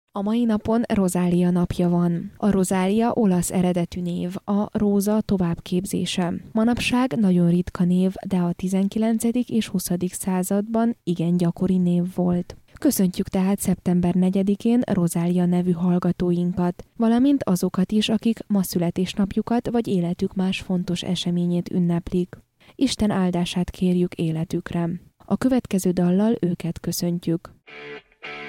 A mai napon Rozália napja van. A Rozália olasz eredetű név, a róza továbbképzése. Manapság nagyon ritka név, de a 19. és 20. században igen gyakori név volt. Köszöntjük tehát szeptember 4-én Rozália nevű hallgatóinkat, valamint azokat is, akik ma születésnapjukat vagy életük más fontos eseményét ünneplik. Isten áldását kérjük életükre. A következő dallal őket köszöntjük.